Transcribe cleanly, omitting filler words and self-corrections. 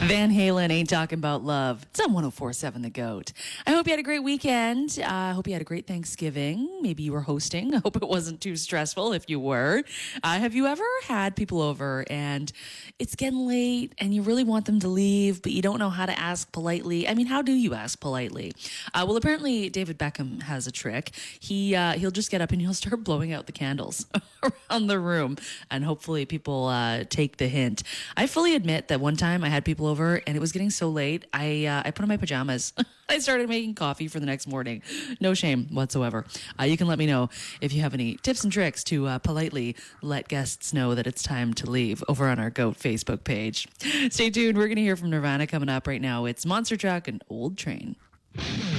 Van Halen ain't talking about love. It's on 104.7 The Goat. I hope you had a great weekend. I hope you had a great Thanksgiving. Maybe you were hosting. I hope it wasn't too stressful if you were. Have you ever had people over and it's getting late and you really want them to leave, but you don't know how to ask politely? I mean, how do you ask politely? Well, apparently David Beckham has a trick. He'll just get up and he'll start blowing out the candles around the room, and hopefully people take the hint. I fully admit that one time I had people over and it was getting so late, I put on my pajamas. I started making coffee for the next morning. No shame whatsoever. You can let me know if you have any tips and tricks to politely let guests know that it's time to leave over on our Goat Facebook page. Stay tuned. We're going to hear from Nirvana coming up right now. It's Monster Truck and Old Train.